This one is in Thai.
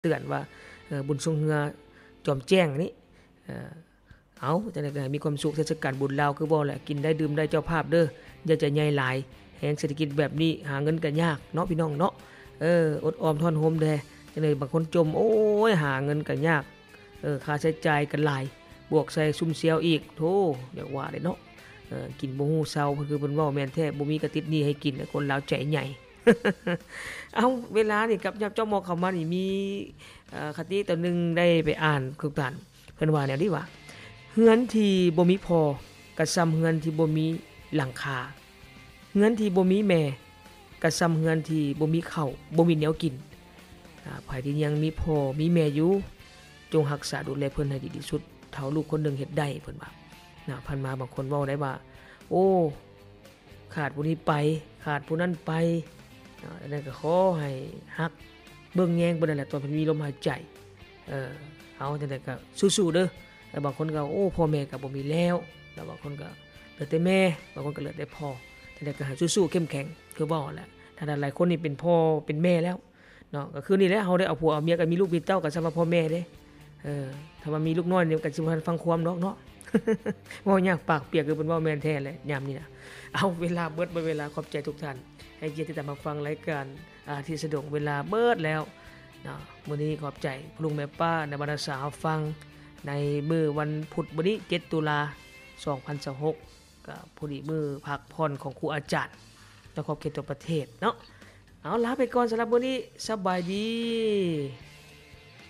เตือนว่าบุญทรงเฮือจอมแจ้งนี่เอาจังได๋ก็ให้มีความสุขเทศกาลบุญลาวคือบ่แหละกินได้ดื่มได้เจ้าภาพเด้ออย่าใจใหญ่หลายแฮงเศรษฐกิจแบบนี้หาเงินก็ยากเนาะพี่น้องเนาะอดออมทอนโฮมแท้จังได๋บางคนจมโอ้ยหาเงินก็ยากค่าใช้จ่ายก็หลายบวกใส่ซุ่มเสียวอีกโธ่อยากว่าได้เนาะกินบ่ฮู้เซาเพิ่นคือเพิ่นเว้าแม่นแท้บ่มีก็ติดหนี้ให้กินคนลาวใจใหญ่ เอาเวลานี่กับยับจ้อมอเข้ามานี่มีคติตัวนึงได้ไปอ่านคือกันเพิ่นว่าแนวนี้ว่าเฮือนที่บ่มีพ่อก็ซ้ำเฮือนที่บ่มีหลังคาเฮือนที่บ่มีแม่ก็ซ้ำเฮือนที่บ่มีข้าวบ่มีแนวกินไผที่ยังมีพ่อมีแม่อยู่จงรักษาดูแลเพิ่นให้ดีที่สุดเท่าลูกคนหนึงเฮ็ดได้เพิ่นว่าพันมาบางคนเว้าได้ว่าโอ้ขาดผู้นี้ไปขาดผู้นั้นไปอันนั้นก็ขอให้ฮักเบิ่งแยงเพิ่นนั่นแหละตอนเพิ่นมีลมหายใจเอาจังได๋ก็สู้ๆเด้อแล้วบางคนก็โอ้พ่อแม่ก็บ่มีแล้วแล้วบางคนก็เหลือแต่แม่บางคนก็เหลือแต่พ่อจังได๋ก็ให้สู้ๆเข้มแข็งคือเว้าแหละถ้าหลายคนนี่เป็นพ่อเป็นแม่แล้วเนาะก็คือนี่แหละเฮาได้เอาผัวเอาเมียก็มีลูกมีเต้าก็สำหรับพ่อแม่เด้ถ้าว่ามีลูกน้อยนี่ก็สิบ่ทันฟังความดอกเนาะ เว้ายากปากเปียกคือเพิ่นเว้าแม่นแท้แหละยามนี้นะเอาเวลาเบิดเวลาขอบใจทุกท่านให้เกียรติที่ตามมาฟังรายการที่สะดวกเวลาเบิดแล้วเนาะมื้อนี้ขอบใจลุงแม่ป้าในบรรดาสาวฟังในมื้อวันพุธมื้อนี้7ตุลา2026ก็พอดีมื้อพักผ่อนของครูอาจารย์และขอบเขตทั่วประเทศเนาะเอาลาไปก่อนสำหรับมื้อนี้สบายดี